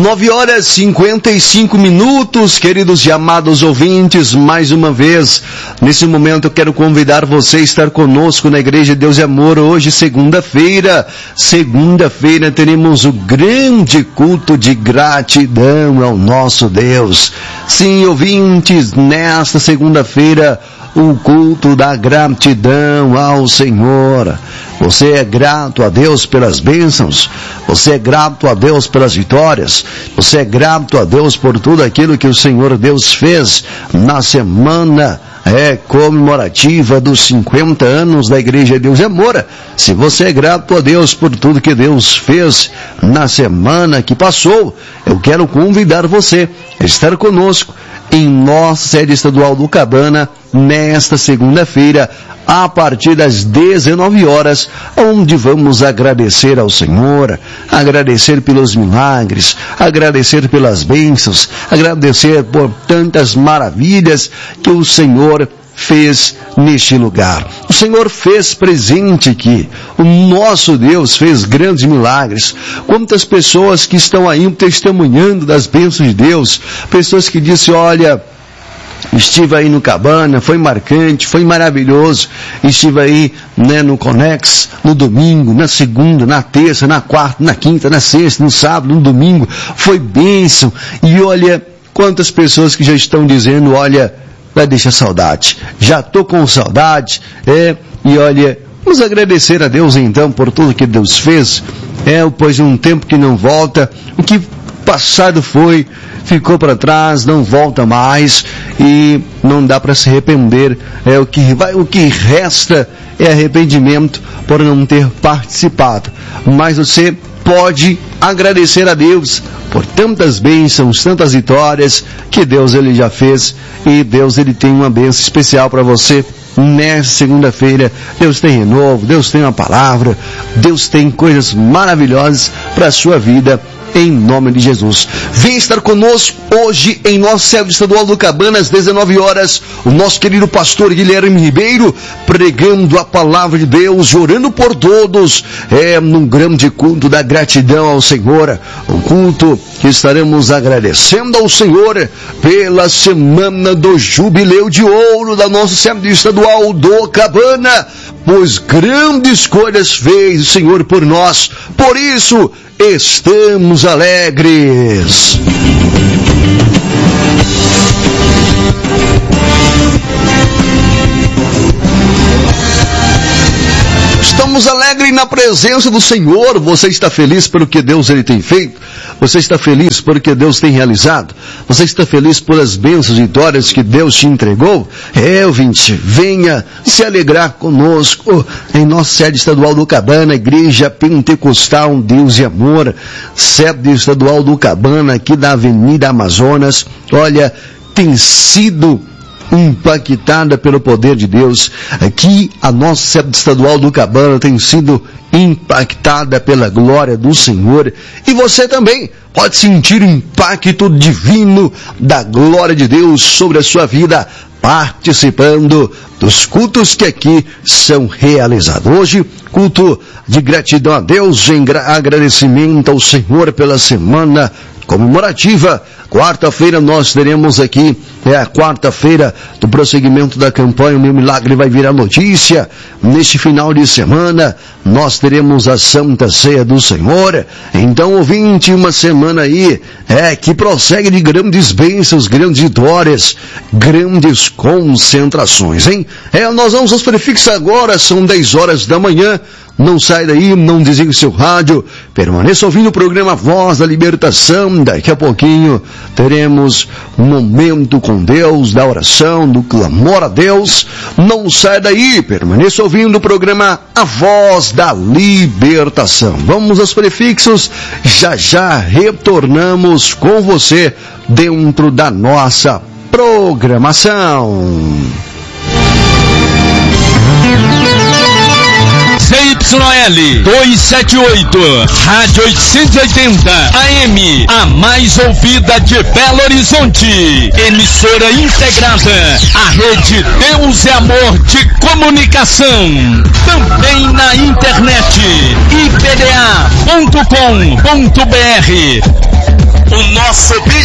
9h55, queridos e amados ouvintes, mais uma vez, nesse momento eu quero convidar você a estar conosco na Igreja Deus e Amor, hoje segunda-feira teremos o grande culto de gratidão ao nosso Deus. Sim, ouvintes, nesta segunda-feira, o culto da gratidão ao Senhor. Você é grato a Deus pelas bênçãos, você é grato a Deus pelas vitórias, você é grato a Deus por tudo aquilo que o Senhor Deus fez na semana comemorativa dos 50 anos da Igreja Deus e Amor. Se você é grato a Deus por tudo que Deus fez na semana que passou, eu quero convidar você a estar conosco em nossa sede estadual do Cabana, nesta segunda-feira, a partir das 19h, onde vamos agradecer ao Senhor, agradecer pelos milagres, agradecer pelas bênçãos, agradecer por tantas maravilhas que o Senhor fez neste lugar. O Senhor fez presente aqui. O nosso Deus fez grandes milagres. Quantas pessoas que estão aí testemunhando das bênçãos de Deus, pessoas que dizem, olha, estive aí no Cabana, foi marcante, foi maravilhoso, estive aí, no Conex, no domingo, na segunda, na terça, na quarta, na quinta, na sexta, no sábado, no domingo, foi bênção. E olha, quantas pessoas que já estão dizendo, olha, vai deixar saudade, já estou com saudade, e olha, vamos agradecer a Deus então por tudo que Deus fez, pois um tempo que não volta, o que passado foi, ficou para trás, não volta mais, e não dá para se arrepender, o que resta é arrependimento por não ter participado, mas você pode agradecer a Deus por tantas bênçãos, tantas vitórias que Deus ele já fez, e Deus ele tem uma bênção especial para você nesta segunda-feira. Deus tem renovo, Deus tem uma palavra, Deus tem coisas maravilhosas para a sua vida, em nome de Jesus. Vem estar conosco hoje em nosso sede estadual do Cabana, às 19h, o nosso querido pastor Guilherme Ribeiro, pregando a palavra de Deus, orando por todos, num grande culto da gratidão ao Senhor, um culto que estaremos agradecendo ao Senhor pela semana do jubileu de ouro da nossa sede estadual do Cabana, pois grandes coisas fez o Senhor por nós, por isso estamos alegres. Estamos alegres na presença do Senhor. Você está feliz pelo que Deus ele tem feito? Você está feliz pelo que Deus tem realizado? Você está feliz pelas bênçãos e vitórias que Deus te entregou? Ouvinte, venha se alegrar conosco em nossa sede estadual do Cabana, Igreja Pentecostal Deus e Amor, sede estadual do Cabana, aqui da Avenida Amazonas. Olha, tem sido impactada pelo poder de Deus. Aqui a nossa sede estadual do Cabana tem sido impactada pela glória do Senhor, e você também pode sentir o impacto divino da glória de Deus sobre a sua vida, participando dos cultos que aqui são realizados. Hoje, culto de gratidão a Deus, em agradecimento ao Senhor pela semana comemorativa. Quarta-feira nós teremos aqui, a quarta-feira do prosseguimento da campanha O Meu Milagre Vai Virar Notícia. Neste final de semana, nós teremos a Santa Ceia do Senhor. Então, ouvinte, uma semana aí, que prossegue de grandes bênçãos, grandes vitórias, grandes concentrações, hein? Nós vamos aos prefixos agora, são 10h da manhã. Não sai daí, não desligue seu rádio, permaneça ouvindo o programa Voz da Libertação. Daqui a pouquinho teremos um momento com Deus, da oração, do clamor a Deus. Não sai daí, permaneça ouvindo o programa A Voz da Libertação. Vamos aos prefixos, já retornamos com você dentro da nossa programação. ZYL 278, Rádio 880 AM, a mais ouvida de Belo Horizonte. Emissora integrada à rede Deus e Amor de Comunicação. Também na internet, ipda.com.br. O subir.